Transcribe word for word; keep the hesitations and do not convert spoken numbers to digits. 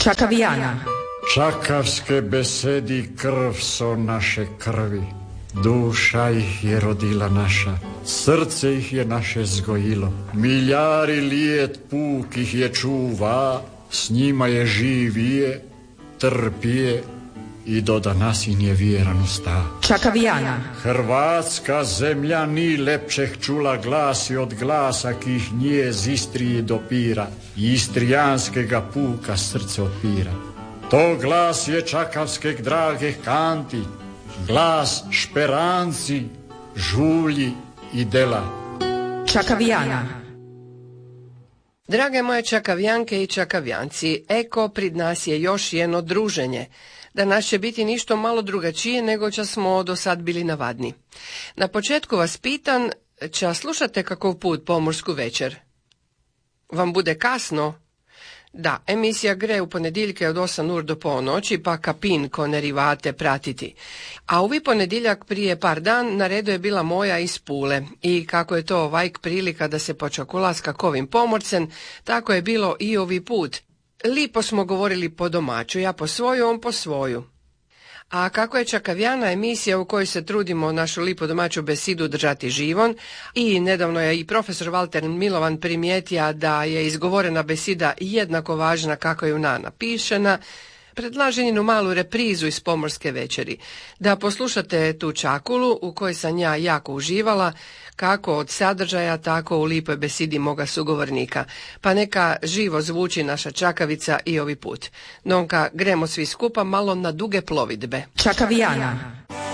Čakavijana. Čakavske besedi krv so naše krvi, duša ih je rodila naša, srce ih je naše zgojilo, miljari lijet puk ih je čuva, s njima je živije, trpije i do danas im je vjeran usta. Čakavijana. Hrvatska zemlja ni lepšeh čula glasi od glasa ki ih nje z Istrije dopira, i istrijanskega puka srce otpira. To glas je čakavskeg dragih kanti, glas šperanci, žulji i dela. Čakavijana. Drage moje čakavjanke i čakavjanci, eko prid nas je još jedno druženje. Danas će biti ništo malo drugačije nego čo smo do sad bili navadni. Na početku vas pitan, ča slušate kakov put Pomorsku večer? Vam bude kasno? Da, emisija gre u ponedjeljke od osam ur do ponoći, pa kapin ko ne rivate pratiti. A ovi ponedjeljak prije par dan na redu je bila moja iz Pule. I kako je to vajk prilika da se počakula s kakovim pomorcem, tako je bilo i ovi put. Lipo smo govorili po domaću, ja po svoju, on po svoju. A kako je Čakavijana emisija u kojoj se trudimo našu lipo domaću besidu držati živon i nedavno je i profesor Valter Milovan primijetio da je izgovorena besida jednako važna kako je ona napišena, predlažem jednu malu reprizu iz Pomorske večeri. Da poslušate tu čakulu u kojoj sam ja jako uživala, kako od sadržaja, tako u lipoj besidi moga sugovornika. Pa neka živo zvuči naša čakavica i ovi put. Nonka, gremo svi skupa malo na duge plovidbe. Čakavijana.